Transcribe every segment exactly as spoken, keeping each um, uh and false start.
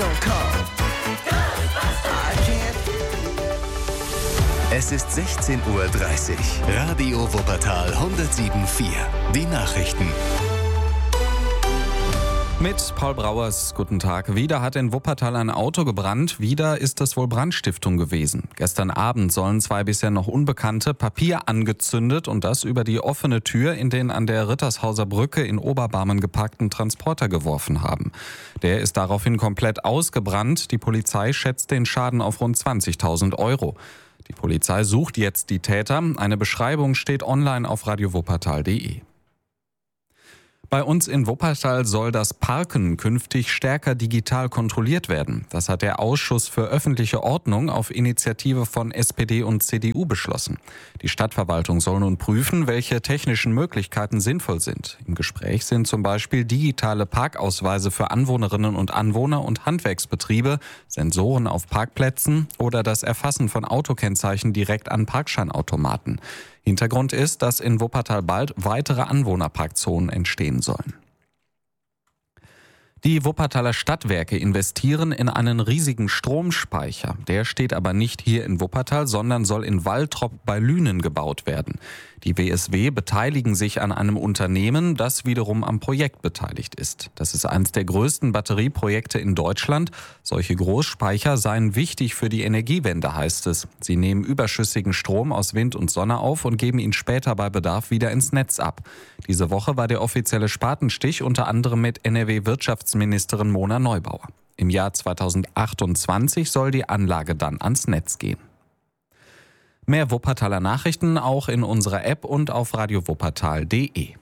gonna come. I can't. Es ist sechzehn Uhr dreißig. Radio Wuppertal hundertsieben Komma vier. Die Nachrichten. Mit Paul Brauers, guten Tag. Wieder hat in Wuppertal ein Auto gebrannt. Wieder ist es wohl Brandstiftung gewesen. Gestern Abend sollen zwei bisher noch Unbekannte Papier angezündet und das über die offene Tür in den an der Rittershauser Brücke in Oberbarmen geparkten Transporter geworfen haben. Der ist daraufhin komplett ausgebrannt. Die Polizei schätzt den Schaden auf rund zwanzigtausend Euro. Die Polizei sucht jetzt die Täter. Eine Beschreibung steht online auf radio wuppertal punkt de. Bei uns in Wuppertal soll das Parken künftig stärker digital kontrolliert werden. Das hat der Ausschuss für öffentliche Ordnung auf Initiative von S P D und C D U beschlossen. Die Stadtverwaltung soll nun prüfen, welche technischen Möglichkeiten sinnvoll sind. Im Gespräch sind zum Beispiel digitale Parkausweise für Anwohnerinnen und Anwohner und Handwerksbetriebe, Sensoren auf Parkplätzen oder das Erfassen von Autokennzeichen direkt an Parkscheinautomaten. Hintergrund ist, dass in Wuppertal bald weitere Anwohnerparkzonen entstehen sollen. Die Wuppertaler Stadtwerke investieren in einen riesigen Stromspeicher. Der steht aber nicht hier in Wuppertal, sondern soll in Waltrop bei Lünen gebaut werden. Die W S W beteiligen sich an einem Unternehmen, das wiederum am Projekt beteiligt ist. Das ist eines der größten Batterieprojekte in Deutschland. Solche Großspeicher seien wichtig für die Energiewende, heißt es. Sie nehmen überschüssigen Strom aus Wind und Sonne auf und geben ihn später bei Bedarf wieder ins Netz ab. Diese Woche war der offizielle Spatenstich unter anderem mit N R W-Wirtschaftsministerin Mona Neubauer. Im Jahr zweitausendachtundzwanzig soll die Anlage dann ans Netz gehen. Mehr Wuppertaler Nachrichten auch in unserer App und auf radio wuppertal punkt de.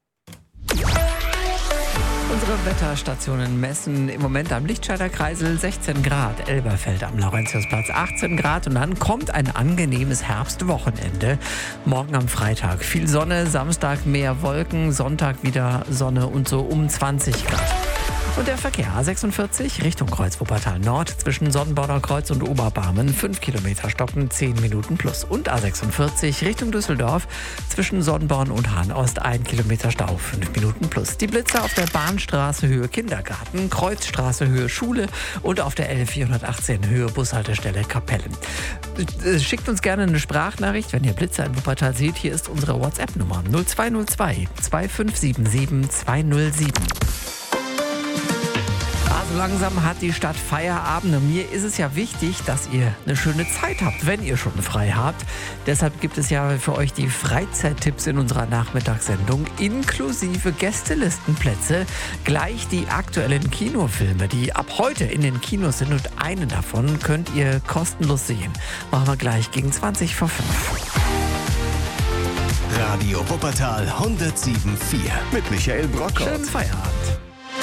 Unsere Wetterstationen messen im Moment am Lichtscheider Kreisel sechzehn Grad, Elberfeld am Laurentiusplatz achtzehn Grad und dann kommt ein angenehmes Herbstwochenende. Morgen am Freitag viel Sonne, Samstag mehr Wolken, Sonntag wieder Sonne und so um zwanzig Grad. Und der Verkehr A sechsundvierzig Richtung Kreuz Wuppertal Nord zwischen Sonnenborner Kreuz und Oberbarmen fünf Kilometer stoppen, zehn Minuten plus. Und A sechsundvierzig Richtung Düsseldorf zwischen Sonnenborn und Hahn-Ost ein Kilometer Stau, fünf Minuten plus. Die Blitzer auf der Bahnstraße Höhe Kindergarten, Kreuzstraße Höhe Schule und auf der L vierhundertachtzehn Höhe Bushaltestelle Kapellen. Schickt uns gerne eine Sprachnachricht, wenn ihr Blitzer in Wuppertal seht. Hier ist unsere WhatsApp-Nummer null zwei null zwei zwei fünf sieben sieben zwei null sieben. Also langsam hat die Stadt Feierabend und mir ist es ja wichtig, dass ihr eine schöne Zeit habt, wenn ihr schon frei habt. Deshalb gibt es ja für euch die Freizeittipps in unserer Nachmittagssendung inklusive Gästelistenplätze. Gleich die aktuellen Kinofilme, die ab heute in den Kinos sind und einen davon könnt ihr kostenlos sehen. Machen wir gleich gegen zwanzig vor fünf. Radio Wuppertal hundertsieben Komma vier mit Michael Brockhaus. Schönen Feierabend.